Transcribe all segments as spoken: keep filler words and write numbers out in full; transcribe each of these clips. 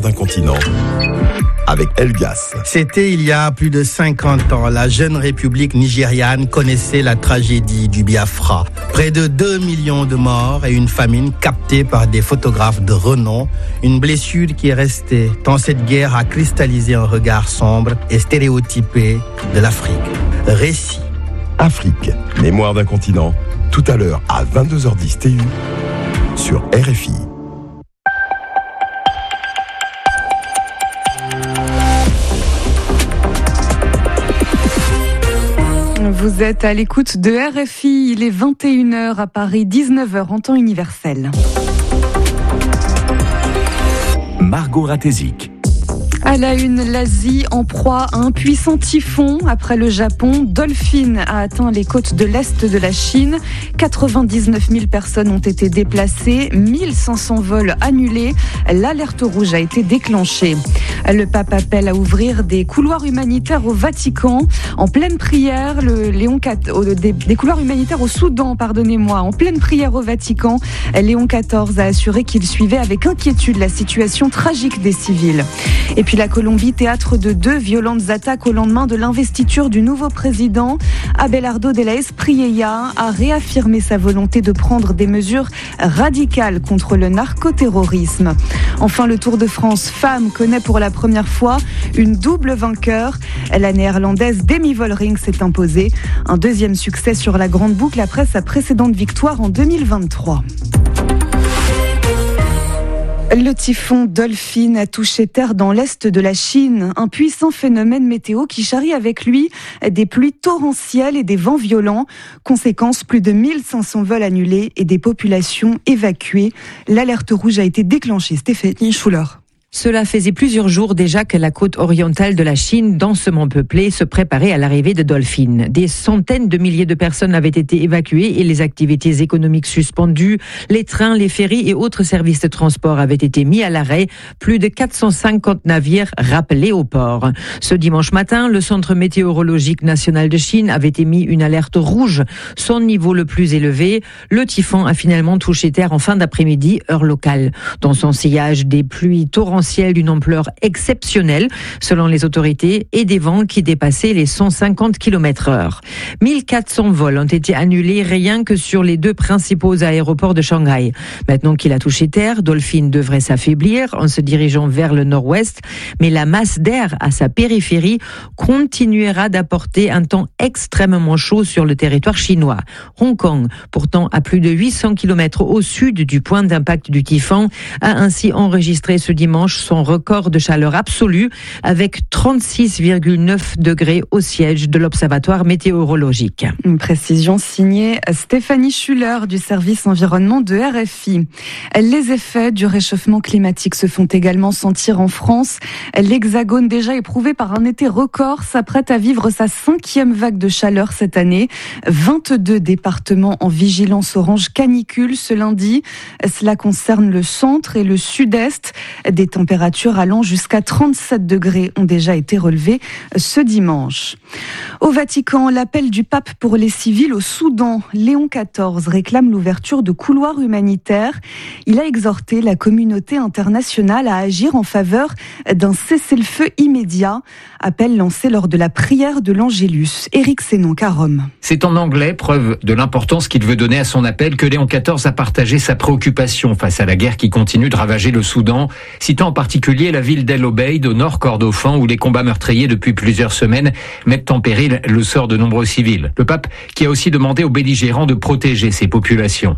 d'un continent avec Elgas. C'était il y a plus de cinquante ans. La jeune république nigériane connaissait la tragédie du Biafra. Près de deux millions de morts et une famine captée par des photographes de renom. Une blessure qui est restée tant cette guerre a cristallisé un regard sombre et stéréotypé de l'Afrique. Récit. Afrique, mémoire d'un continent. Tout à l'heure à vingt-deux heures dix T U sur R F I. Vous êtes à l'écoute de R F I, il est vingt et une heures à Paris, dix-neuf heures en temps universel. Margot Ratézik. À la une, l'Asie en proie à un puissant typhon. Après le Japon, Dolphin a atteint les côtes de l'Est de la Chine. quatre-vingt-dix-neuf mille personnes ont été déplacées, mille cinq cents vols annulés. L'alerte rouge a été déclenchée. Le pape appelle à ouvrir des couloirs humanitaires au Vatican. En pleine prière, le Léon quatorze, des, des couloirs humanitaires au Soudan, pardonnez-moi. En pleine prière au Vatican, Léon quatorze a assuré qu'il suivait avec inquiétude la situation tragique des civils. Et puis la Colombie, théâtre de deux violentes attaques au lendemain de l'investiture du nouveau président. Abelardo de la Espriella a réaffirmé sa volonté de prendre des mesures radicales contre le narcoterrorisme. Enfin, le Tour de France Femmes connaît pour la première fois une double vainqueur. La néerlandaise Demi Vollering s'est imposée. Un deuxième succès sur la grande boucle après sa précédente victoire en deux mille vingt-trois. Le typhon Dolphin a touché terre dans l'est de la Chine, un puissant phénomène météo qui charrie avec lui des pluies torrentielles et des vents violents. Conséquence, plus de mille cinq cents vols annulés et des populations évacuées. L'alerte rouge a été déclenchée. Stéphanie Schuller. Cela faisait plusieurs jours déjà que la côte orientale de la Chine, densément peuplée, se préparait à l'arrivée de Dolphin. Des centaines de milliers de personnes avaient été évacuées et les activités économiques suspendues. Les trains, les ferries et autres services de transport avaient été mis à l'arrêt. Plus de quatre cent cinquante navires rappelés au port. Ce dimanche matin, le Centre météorologique national de Chine avait émis une alerte rouge, son niveau le plus élevé. Le typhon a finalement touché terre en fin d'après-midi, heure locale. Dans son sillage, des pluies torrentielles d'une ampleur exceptionnelle, selon les autorités, et des vents qui dépassaient les cent cinquante kilomètres heure. mille quatre cents vols ont été annulés rien que sur les deux principaux aéroports de Shanghai. Maintenant qu'il a touché terre, Dolphin devrait s'affaiblir en se dirigeant vers le nord-ouest, mais la masse d'air à sa périphérie continuera d'apporter un temps extrêmement chaud sur le territoire chinois. Hong Kong, pourtant à plus de huit cents kilomètres au sud du point d'impact du typhon, a ainsi enregistré ce dimanche son record de chaleur absolue avec trente-six virgule neuf degrés au siège de l'Observatoire météorologique. Une précision signée Stéphanie Schuller du service environnement de R F I. Les effets du réchauffement climatique se font également sentir en France. L'Hexagone, déjà éprouvé par un été record, s'apprête à vivre sa cinquième vague de chaleur cette année. vingt-deux départements en vigilance orange canicule ce lundi. Cela concerne le centre et le sud-est. Des températures allant jusqu'à trente-sept degrés ont déjà été relevées ce dimanche. Au Vatican, l'appel du pape pour les civils au Soudan. Léon quatorze réclame l'ouverture de couloirs humanitaires. Il a exhorté la communauté internationale à agir en faveur d'un cessez-le-feu immédiat. Appel lancé lors de la prière de l'Angélus. Éric Sénonc à Rome. C'est en anglais, preuve de l'importance qu'il veut donner à son appel, que Léon quatorze a partagé sa préoccupation face à la guerre qui continue de ravager le Soudan, citant en particulier la ville d'El Obeid au nord Kordofan où les combats meurtriers depuis plusieurs semaines mettent en péril le sort de nombreux civils. Le pape qui a aussi demandé aux belligérants de protéger ces populations.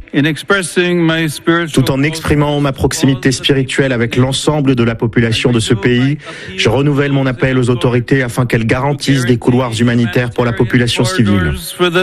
Tout en exprimant ma proximité spirituelle avec l'ensemble de la population de ce pays, je renouvelle mon appel aux autorités afin qu'elles garantissent des couloirs humanitaires pour la population civile.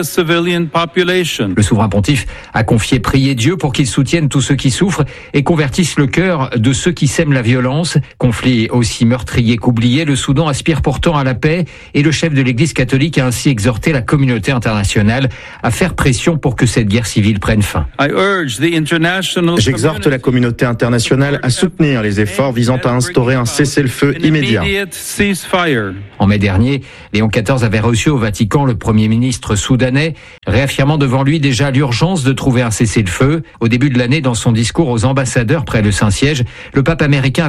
Le souverain pontife a confié prier Dieu pour qu'il soutienne tous ceux qui souffrent et convertisse le cœur de ceux qui sèment la violence. Conflit aussi meurtrier qu'oublié, le Soudan aspire pourtant à la paix et le chef de l'Église catholique a ainsi exhorté la communauté internationale à faire pression pour que cette guerre civile prenne fin. J'exhorte la communauté internationale à soutenir les efforts visant à instaurer un cessez-le-feu immédiat. En mai dernier, Léon quatorze avait reçu au Vatican le Premier ministre soudanais, réaffirmant devant lui déjà l'urgence de trouver un cessez-le-feu. Au début de l'année, dans son discours aux ambassadeurs près le Saint-Siège, le pape américain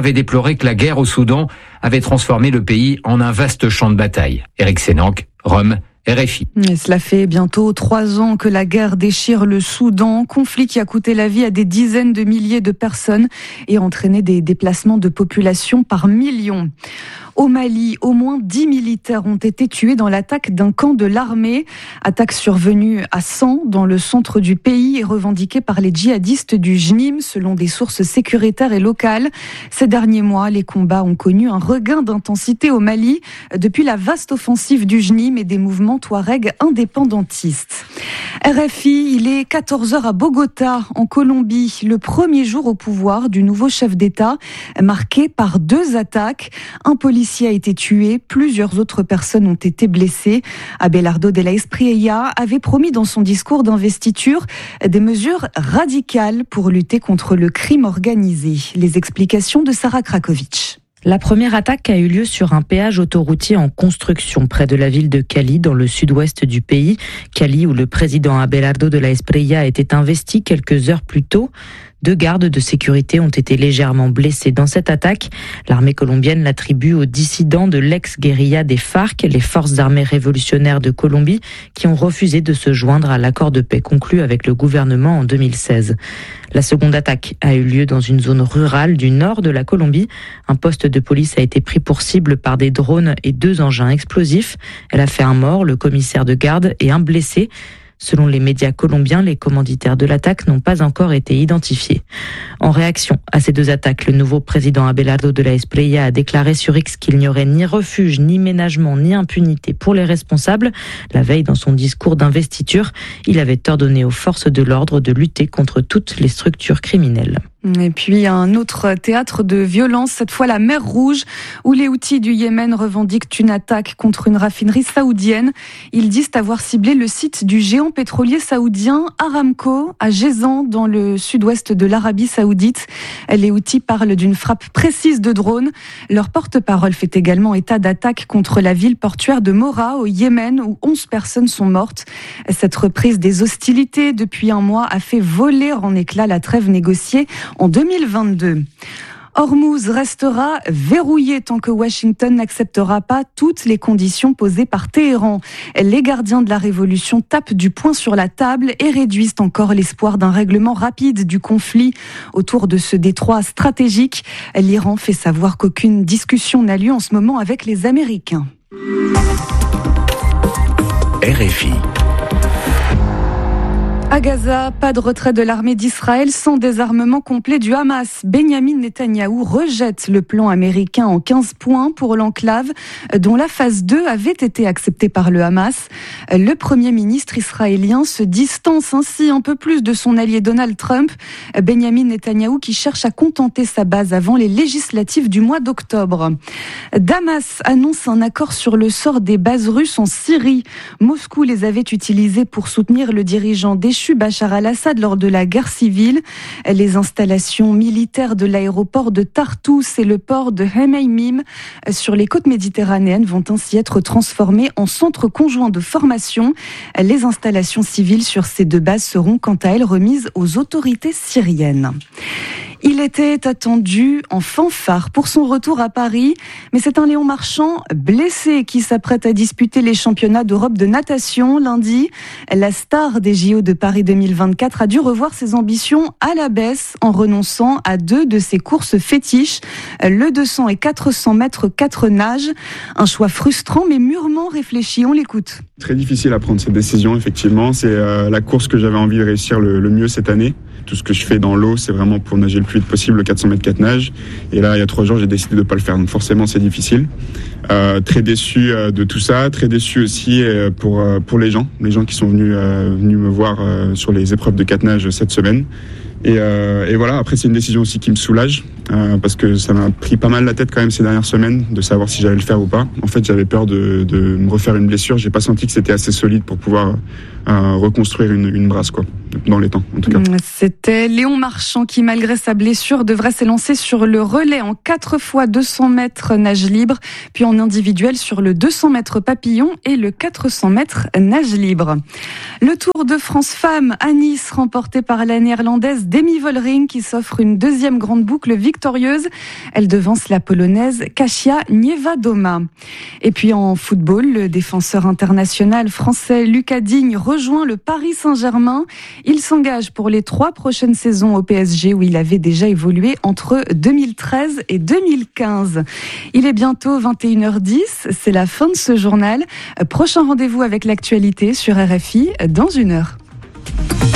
avait déploré que la guerre au Soudan avait transformé le pays en un vaste champ de bataille. Éric Sénanque, Rome, R F I. Et cela fait bientôt trois ans que la guerre déchire le Soudan, conflit qui a coûté la vie à des dizaines de milliers de personnes et entraîné des déplacements de population par millions. Au Mali, au moins dix militaires ont été tués dans l'attaque d'un camp de l'armée. Attaque survenue à San, dans le centre du pays, et revendiquée par les djihadistes du J N I M, selon des sources sécuritaires et locales. Ces derniers mois, les combats ont connu un regain d'intensité au Mali, depuis la vaste offensive du J N I M et des mouvements touareg indépendantistes. R F I, il est quatorze heures à Bogota, en Colombie, le premier jour au pouvoir du nouveau chef d'État, marqué par deux attaques. Un policier a été tué, plusieurs autres personnes ont été blessées. Abelardo de la Espriella avait promis dans son discours d'investiture des mesures radicales pour lutter contre le crime organisé. Les explications de Sarah Krakovic. La première attaque a eu lieu sur un péage autoroutier en construction près de la ville de Cali, dans le sud-ouest du pays. Cali, où le président Abelardo de la Espriella était investi quelques heures plus tôt. Deux gardes de sécurité ont été légèrement blessés dans cette attaque. L'armée colombienne l'attribue aux dissidents de l'ex-guérilla des FARC, les forces armées révolutionnaires de Colombie, qui ont refusé de se joindre à l'accord de paix conclu avec le gouvernement en deux mille seize. La seconde attaque a eu lieu dans une zone rurale du nord de la Colombie. Un poste de police a été pris pour cible par des drones et deux engins explosifs. Elle a fait un mort, le commissaire de garde, et un blessé. Selon les médias colombiens, les commanditaires de l'attaque n'ont pas encore été identifiés. En réaction à ces deux attaques, le nouveau président Abelardo de la Espriella a déclaré sur X qu'il n'y aurait ni refuge, ni ménagement, ni impunité pour les responsables. La veille, dans son discours d'investiture, il avait ordonné aux forces de l'ordre de lutter contre toutes les structures criminelles. Et puis un autre théâtre de violence, cette fois la mer Rouge, où les Houthis du Yémen revendiquent une attaque contre une raffinerie saoudienne. Ils disent avoir ciblé le site du géant pétrolier saoudien Aramco à Jazan, dans le sud-ouest de l'Arabie saoudite. Les Houthis parlent d'une frappe précise de drone. Leur porte-parole fait également état d'attaques contre la ville portuaire de Mora au Yémen, où onze personnes sont mortes. Cette reprise des hostilités depuis un mois a fait voler en éclats la trêve négociée en deux mille vingt-deux. Hormuz restera verrouillé tant que Washington n'acceptera pas toutes les conditions posées par Téhéran. Les gardiens de la révolution tapent du poing sur la table et réduisent encore l'espoir d'un règlement rapide du conflit autour de ce détroit stratégique. L'Iran fait savoir qu'aucune discussion n'a lieu en ce moment avec les Américains. R F I. À Gaza, pas de retrait de l'armée d'Israël sans désarmement complet du Hamas. Benyamin Netanyahou rejette le plan américain en quinze points pour l'enclave, dont la phase deux avait été acceptée par le Hamas. Le premier ministre israélien se distance ainsi un peu plus de son allié Donald Trump. Benyamin Netanyahou qui cherche à contenter sa base avant les législatives du mois d'octobre. Damas annonce un accord sur le sort des bases russes en Syrie. Moscou les avait utilisées pour soutenir le dirigeant déchu Bachar al-Assad lors de la guerre civile. Les installations militaires de l'aéroport de Tartous et le port de Hmeimim sur les côtes méditerranéennes vont ainsi être transformées en centres conjoints de formation. Les installations civiles sur ces deux bases seront quant à elles remises aux autorités syriennes. Il était attendu en fanfare pour son retour à Paris, mais c'est un Léon Marchand blessé qui s'apprête à disputer les championnats d'Europe de natation lundi. La star des J O de Paris deux mille vingt-quatre a dû revoir ses ambitions à la baisse en renonçant à deux de ses courses fétiches, le deux cents et quatre cents mètres quatre nages. Un choix frustrant mais mûrement réfléchi, on l'écoute. Très difficile à prendre cette décision, effectivement. C'est euh, la course que j'avais envie de réussir le, le mieux cette année. Tout ce que je fais dans l'eau, c'est vraiment pour nager le plus vite possible, le quatre cents mètres quatre nages. Et là, il y a trois jours, j'ai décidé de ne pas le faire. Donc forcément, c'est difficile. Euh, très déçu euh, de tout ça. Très déçu aussi euh, pour, euh, pour les gens. Les gens qui sont venus, euh, venus me voir euh, sur les épreuves de quatre nages cette semaine. Et, euh, et voilà, après, c'est une décision aussi qui me soulage. Euh, parce que ça m'a pris pas mal la tête quand même ces dernières semaines de savoir si j'allais le faire ou pas. En fait, j'avais peur de, de me refaire une blessure. J'ai pas senti que c'était assez solide pour pouvoir euh, reconstruire une, une brasse, quoi, dans les temps, en tout cas. C'était Léon Marchand qui, malgré sa blessure, devrait s'élancer sur le relais en quatre fois deux cents mètres nage libre, puis en individuel sur le deux cents mètres papillon et le quatre cents mètres nage libre. Le Tour de France Femmes à Nice, remporté par la Néerlandaise Demi Vollering qui s'offre une deuxième grande boucle victorieuse. Elle devance la Polonaise Kasia Niewiadoma. Et puis en football, le défenseur international français Lucas Digne rejoint le Paris Saint-Germain. Il s'engage pour les trois prochaines saisons au P S G où il avait déjà évolué entre deux mille treize et deux mille quinze. Il est bientôt vingt et une heures dix, c'est la fin de ce journal. Prochain rendez-vous avec l'actualité sur R F I dans une heure.